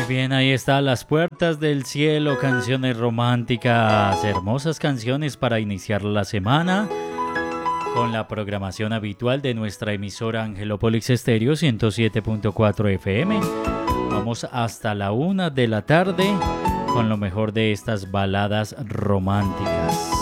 Muy bien, ahí está Las Puertas del Cielo, canciones románticas, hermosas canciones para iniciar la semana con la programación habitual de nuestra emisora Angelópolis Estéreo 107.4 FM. Vamos hasta la 1 de la tarde con lo mejor de estas baladas románticas.